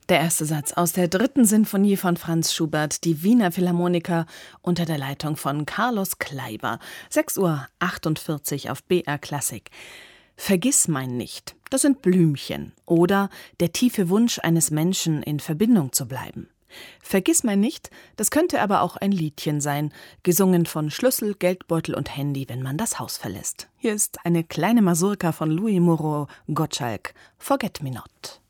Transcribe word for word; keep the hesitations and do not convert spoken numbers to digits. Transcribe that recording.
Der erste Satz aus der dritten Sinfonie von Franz Schubert, die Wiener Philharmoniker unter der Leitung von Carlos Kleiber. sechs Uhr achtundvierzig auf B R Klassik. Vergissmein nicht, das sind Blümchen oder der tiefe Wunsch eines Menschen, in Verbindung zu bleiben. Vergissmein nicht, das könnte aber auch ein Liedchen sein, gesungen von Schlüssel, Geldbeutel und Handy, wenn man das Haus verlässt. Hier ist eine kleine Masurka von Louis Moreau Gottschalk, Forget Me Not.